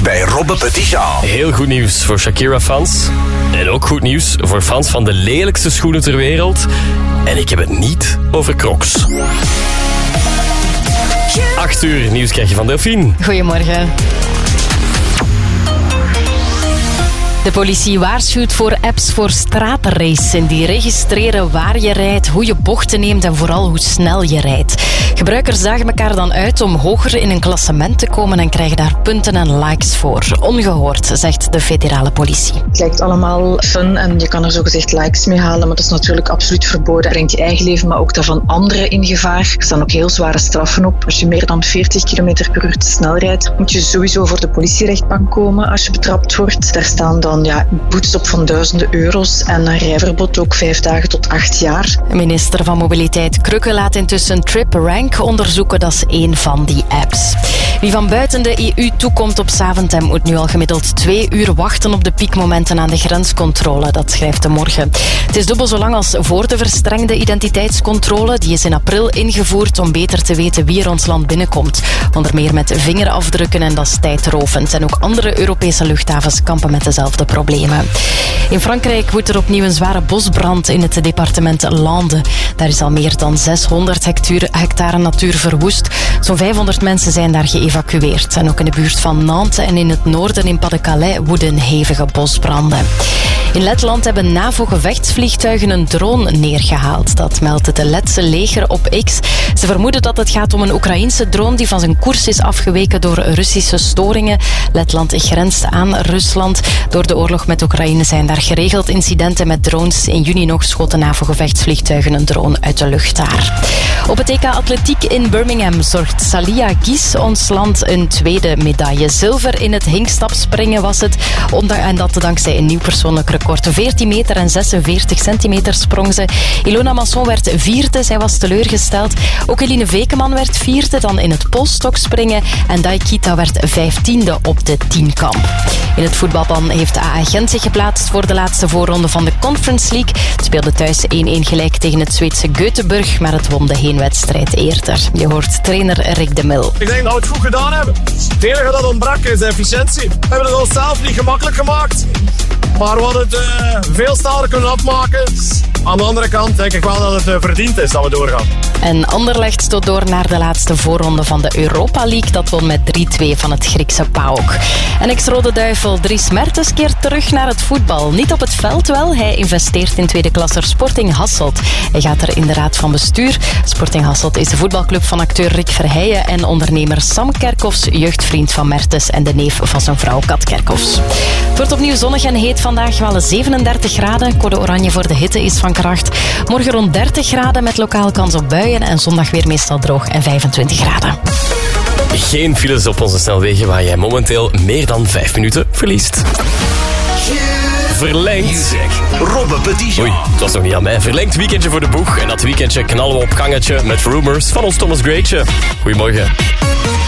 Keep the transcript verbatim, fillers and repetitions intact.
bij Robbe Petit Jean. Heel goed nieuws voor Shakira-fans. En ook goed nieuws voor fans van de lelijkste schoenen ter wereld. En ik heb het niet over Crocs. Acht uur nieuws krijg je van Delphine. Goedemorgen. De politie waarschuwt voor apps voor straatracen die registreren waar je rijdt, hoe je bochten neemt en vooral hoe snel je rijdt. Gebruikers dagen elkaar dan uit om hoger in een klassement te komen en krijgen daar punten en likes voor. Ongehoord, zegt de federale politie. Het lijkt allemaal fun en je kan er zogezegd likes mee halen, maar dat is natuurlijk absoluut verboden. Het brengt je eigen leven, maar ook dat van anderen in gevaar. Er staan ook heel zware straffen op. Als je meer dan veertig kilometer per uur te snel rijdt, moet je sowieso voor de politierechtbank komen als je betrapt wordt. Daar staan dan ja, boetes op van duizenden euro's en een rijverbod ook vijf dagen tot acht jaar. Minister van Mobiliteit Krukke laat intussen TripRank onderzoeken. Dat is één van die apps. Wie van buiten de E U toekomt op Zaventem moet nu al gemiddeld twee uur wachten op de piekmomenten aan de grenscontrole. Dat schrijft de Morgen. Het is dubbel zo lang als voor de verstrengde identiteitscontrole. Die is in april ingevoerd om beter te weten wie er ons land binnenkomt. Onder meer met vingerafdrukken en dat is tijdrovend. En ook andere Europese luchthavens kampen met dezelfde problemen. In Frankrijk woedt er opnieuw een zware bosbrand in het departement Landes. Daar is al meer dan zeshonderd hectare natuur verwoest. Zo'n vijfhonderd mensen zijn daar geëvacueerd. En ook in de buurt van Nantes en in het noorden in Pas-de-Calais woeden hevige bosbranden. In Letland hebben NAVO-gevechtsvliegtuigen een drone neergehaald. Dat meldt het Letse leger op X. Ze vermoeden dat het gaat om een Oekraïense drone die van zijn koers is afgeweken door Russische storingen. Letland grenst aan Rusland. Door de oorlog met Oekraïne zijn daar geregeld incidenten met drones. In juni nog schoten NAVO-gevechtsvliegtuigen een drone uit de lucht daar. Op het E K Atletiek in Birmingham zorgt Salia Gies ons land een tweede medaille. Zilver in het hinkstapspringen was het. En dat dankzij een nieuw persoonlijk record. veertien meter en zesenveertig centimeter sprong ze. Ilona Masson werd vierde. Zij was teleurgesteld. Ook Eline Vekeman werd vierde. Dan in het polstokspringen. En Daikita werd vijftiende op de tienkamp. In het voetbalpan heeft A A Gent zich geplaatst voor de laatste voorronde van de Conference League. Het speelde thuis één-één gelijk tegen het Zweedse Göteborg, maar het won de heenwedstrijd eerder. Je hoort trainer Rick de Mil. Ik denk dat we het goed gedaan hebben. Het enige dat ontbrak is efficiëntie. We hebben het onszelf niet gemakkelijk gemaakt. Maar we hadden het uh, veel sneller kunnen afmaken. Aan de andere kant denk ik wel dat het uh, verdiend is dat we doorgaan. En Anderlecht stoot door naar de laatste voorronde van de Europa League. Dat won met drie twee van het Griekse PAOK. En ex-Rode Duivel Dries Mertens keert terug naar het voetbal. Niet op het veld wel. Hij investeert in tweede klasser Sporting Hasselt. Hij gaat er in de raad van bestuur. Sporting Hasselt is de voetbalclub van acteur Rick Verheijen en ondernemer Sam Kerkhoffs, jeugdvriend van Mertens en de neef van zijn vrouw Kat Kerkhoffs. Het wordt opnieuw zonnig en heet vandaag, wel zevenendertig graden. Code oranje voor de hitte is van kracht. Morgen rond dertig graden met lokaal kans op buien en zondag weer meestal droog en vijfentwintig graden. Geen files op onze snelwegen waar jij momenteel meer dan vijf minuten verliest. Verlengd. Robbe Petit Jean. Oei, het was nog niet aan mij. Verlengd weekendje voor de boeg. En dat weekendje knallen we op gangetje met Rumors van ons Thomas Greatje. Goedemorgen.